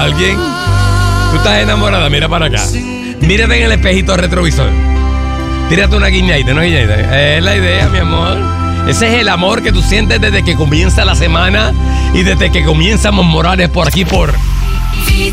alguien. Tú estás enamorada, mira para acá. Mírate en el espejito retrovisor. Tírate una guiñadita, una guiñadita. Es la idea, mi amor. Ese es el amor que tú sientes desde que comienza la semana y desde que comienzamos Morales por aquí por